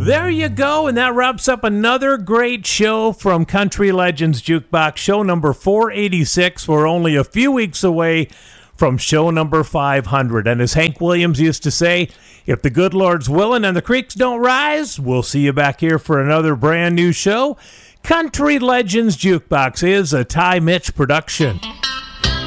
There you go, and that wraps up another great show from Country Legends Jukebox, show number 486. We're only a few weeks away from show number 500. And as Hank Williams used to say, if the good Lord's willing and the creeks don't rise, we'll see you back here for another brand new show. Country Legends Jukebox is a Ty Mitch production.